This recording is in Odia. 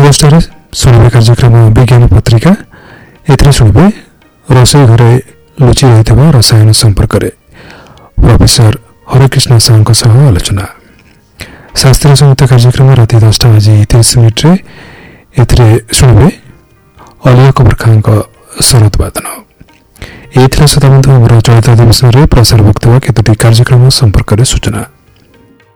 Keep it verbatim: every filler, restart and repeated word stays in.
ଅଗଷ୍ଟରେ ଶୁଣିବେ କାର୍ଯ୍ୟକ୍ରମ ବିଜ୍ଞାନ ପତ୍ରିକା। ଏଥିରେ ଶୁଣିବେ ରୋଷେଇ ଘରେ ଲୁଚି ରହିଥିବା ରସାୟନ ସମ୍ପର୍କରେ ପ୍ରଫେସର ହରେକୃଷ୍ଣ ସାହୁଙ୍କ ସହ ଆଲୋଚନା। ଶାସ୍ତ୍ରୀୟ ସଙ୍ଗୀତ କାର୍ଯ୍ୟକ୍ରମ ରାତି ଦଶଟା ବାଜି ତିରିଶ ମିନିଟ୍ରେ। ଏଥିରେ ଶୁଣିବେ ଅଲିଆ କବର ଖାଁଙ୍କ ସରୋଦ ବାଦନ। ଏଇଥିରେ ଶ୍ରୋତାବନ୍ଧୁ ଆମର ଚଳିତ ଅଧିବେଶନରେ ପ୍ରସାର ହେବାକୁ ଥିବା କେତୋଟି କାର୍ଯ୍ୟକ୍ରମ ସମ୍ପର୍କରେ ସୂଚନା।